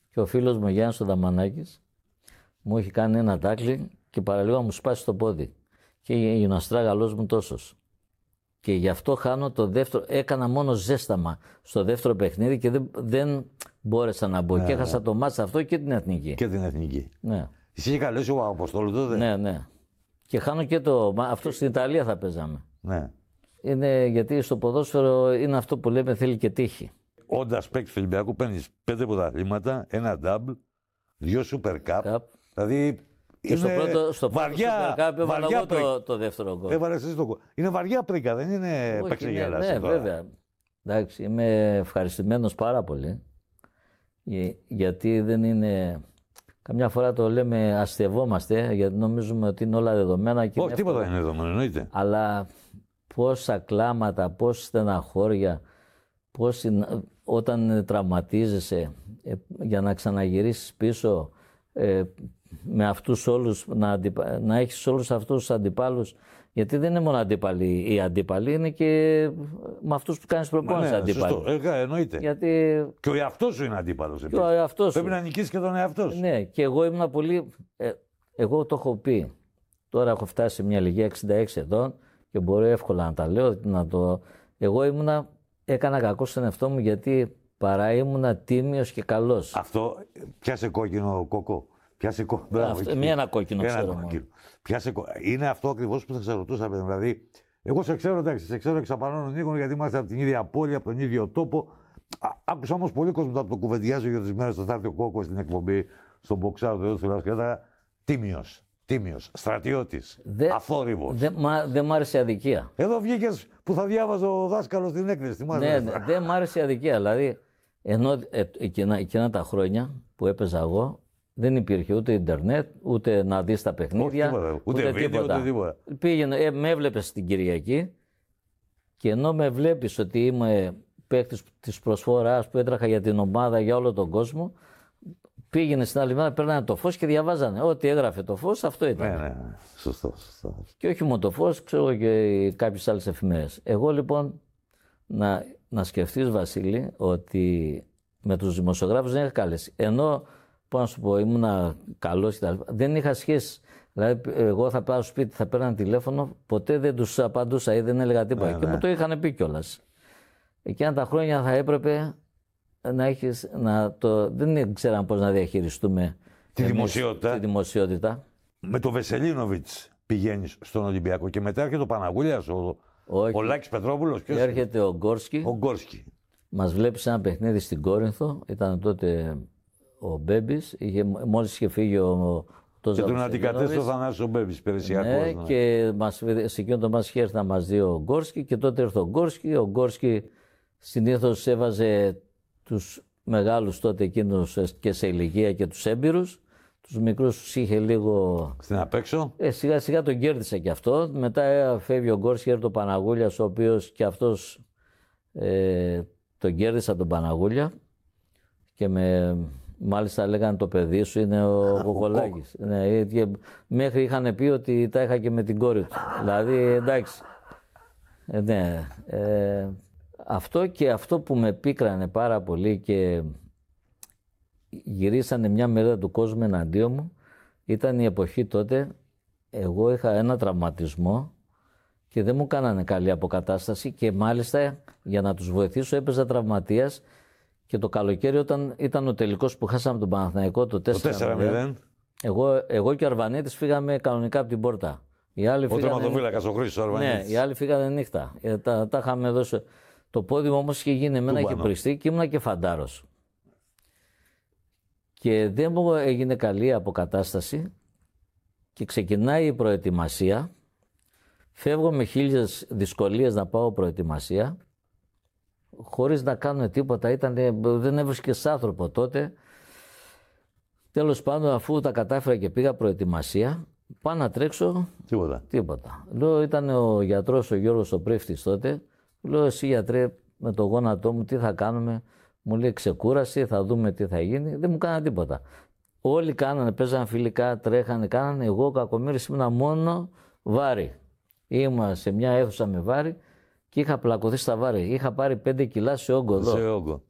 και ο φίλος μου Γιάννης ο Δαμανάκης μου έχει κάνει ένα τάκλι και παραλίγο να μου σπάσει το πόδι. Και έγινε ο αστράγαλός μου τόσος. Και γι' αυτό χάνω το δεύτερο. Έκανα μόνο ζέσταμα στο δεύτερο παιχνίδι και δεν μπόρεσα να μπω. Και έχασα το μάτς αυτό και την εθνική. Και την εθνική. Ναι. Εσύ είχε καλέσει ο Αποστόλου τότε. Ναι, ναι. Και χάνω και το. Αυτό στην Ιταλία θα παίζαμε. Ναι. Είναι γιατί στο ποδόσφαιρο είναι αυτό που λέμε θέλει και τύχη. Όντας παίκτης του Ολυμπιακού παίρνεις 5 πρωταθλήματα, ένα double, 2 Super Cup. Δηλαδή. Και στο πρώτο βαριά, Super Cup έβαλα εγώ το δεύτερο γκολ. Έβαλες εσύ το γκολ. Είναι βαριά πρίκα, δεν είναι παίξε γέλας. Ναι, βέβαια. Εντάξει, είμαι ευχαριστημένος πάρα πολύ. Γιατί δεν είναι. Καμιά φορά το λέμε αστευόμαστε, γιατί νομίζουμε ότι είναι όλα δεδομένα. Και όχι, τίποτα δεν είναι δεδομένο, εννοείται. Αλλά πόσα κλάματα, πόσα στεναχώρια, όταν τραυματίζεσαι για να ξαναγυρίσεις πίσω με αυτούς όλους, να έχεις όλους αυτούς τους αντιπάλους. Γιατί δεν είναι μόνο αντίπαλοι. Οι αντίπαλοι είναι και με αυτούς που κάνεις προπόνηση αντίπαλοι. Σωστό. Εννοείται. Γιατί... Και ο εαυτός σου είναι αντίπαλος. Πρέπει να νικήσεις και τον εαυτό σου. Ναι, και εγώ ήμουν πολύ. Εγώ το έχω πει. Τώρα έχω φτάσει σε μια ηλικία 66 ετών και μπορώ εύκολα να τα λέω. Εγώ έκανα κακό στον εαυτό μου γιατί παρά ήμουνα τίμιος και καλός. Αυτό πιάσε κόκκινο κόκο. Ένα κόκκινο ξέρω. Είναι αυτό ακριβώς που θα σε ρωτούσα. Δηλαδή, εγώ σε ξέρω, εντάξει, σε ξέρω εξαπανώνω Νίκο γιατί είμαστε από την ίδια πόλη, από τον ίδιο τόπο. Άκουσα όμως πολύ κόσμο που το κουβεντιάζω για τις μέρες που θα έρθει ο Κόκκος στην εκπομπή, στον Μποξάρο του Θεού του Τίμιος, στρατιώτης, αθόρυβος. Δεν μ' άρεσε η αδικία. Εδώ βγήκες που θα διάβαζε ο δάσκαλος στην έκθεση. Ναι, δεν μ' άρεσε η αδικία. Δηλαδή, ενώ εκείνα τα χρόνια που έπαιζα εγώ, δεν υπήρχε ούτε ίντερνετ, ούτε να δεις τα παιχνίδια, ούτε βίντεο, ούτε τίποτα. Πήγαινε, με έβλεπες την Κυριακή και ενώ με βλέπεις ότι είμαι παίκτης της προσφοράς που έτραχα για την ομάδα, για όλο τον κόσμο, πήγαινε στην άλλη μέρα, παίρνανε το φως και διαβάζανε. Ό,τι έγραφε το φως, αυτό ήταν. Ναι, σωστό. Και όχι μόνο το φως, ξέρω και κάποιες άλλες εφημερίδες. Εγώ λοιπόν, να σκεφτείς Βασίλη, ότι με τους δημοσιογράφους δεν είχα καλέσει. Ενώ πώς να σου πω, ήμουνα καλός και τα λοιπά. Δεν είχα σχέση. Δηλαδή, εγώ θα πάω στο σπίτι, θα παίρνω τηλέφωνο, ποτέ δεν τους απαντούσα ή δεν έλεγα τίποτα. Και μου το είχαν πει κιόλας. Εκείνα τα χρόνια θα έπρεπε να έχεις. Δεν ξέραμε πώς να διαχειριστούμε τη δημοσιότητα. Με το Βεσελίνοβιτς πηγαίνεις στον Ολυμπιακό και μετά έρχεται ο Παναγούλιας, ο Λάκης Πετρόπουλος. Έρχεται ο Γκόρσκι. Μας βλέπει σε ένα παιχνίδι στην Κόρινθο. Ήταν τότε ο Μπέμπης, μόλις είχε φύγει ο και τον αντικατέστησε ο Θανάσης ο Μπέμπης, υπηρεσιακός. Ναι, και σε εκείνο το μας είχε έρθει να μας δει ο Γκόρσκι και τότε ήρθε ο Γκόρσκι. Ο Γκόρσκι συνήθως έβαζε τους μεγάλους τότε εκείνους και σε ηλικία και τους έμπειρους. Τους μικρούς τους είχε λίγο... Στην απέξω. Σιγά σιγά τον κέρδισε και αυτό. Μετά φεύγει ο Γκόρσκι, έρθει ο Παναγούλιας, ο οποίος και αυτός τον κέρδισε τον Παναγούλια και μάλιστα λέγανε το παιδί σου είναι ο Κοκολάκης. Ναι, μέχρι είχαν πει ότι τα είχα και με την κόρη του. Δηλαδή εντάξει. Ναι. Αυτό και αυτό που με πίκρανε πάρα πολύ και γυρίσανε μια μερίδα του κόσμου εναντίον μου ήταν η εποχή τότε. Εγώ είχα ένα τραυματισμό και δεν μου κάνανε καλή αποκατάσταση και μάλιστα για να τους βοηθήσω έπαιζα τραυματίας. Και το καλοκαίρι όταν ήταν ο τελικός που χάσαμε τον Παναθηναϊκό το 4-0, εγώ και ο Αρβανίτης φύγαμε κανονικά από την πόρτα. Ο τερματοφύλακας ο Χρήστος ο Αρβανίτης. Ναι, οι άλλοι φύγανε νύχτα. Τα είχαμε δώσει. Το πόδι μου όμως είχε γίνει εμένα και πριστεί και ήμουνα και φαντάρος. Και δεν μου έγινε καλή αποκατάσταση και ξεκινάει η προετοιμασία. Φεύγω με 1000 δυσκολίες να πάω προετοιμασία. Χωρίς να κάνουν τίποτα, δεν έβρισκες άνθρωπο τότε. Τέλος πάντων, αφού τα κατάφερα και πήγα προετοιμασία, πάω να τρέξω. Τίποτα. Λέω, ήταν ο γιατρός ο Γιώργος ο Πρίφτης τότε. Λέω, εσύ γιατρέ, με το γόνατό μου, τι θα κάνουμε. Μου λέει, ξεκούραση, θα δούμε τι θα γίνει. Δεν μου κάνανε τίποτα. Όλοι κάνανε, παίζανε φιλικά, τρέχανε, κάνανε. Εγώ κακομοίρης ήμουνα μόνο βάρη. Ήμουν σε μια αίθουσα με βάρη. Και είχα πλακωθεί στα βάρη. Είχα πάρει 5 κιλά σε όγκο εδώ.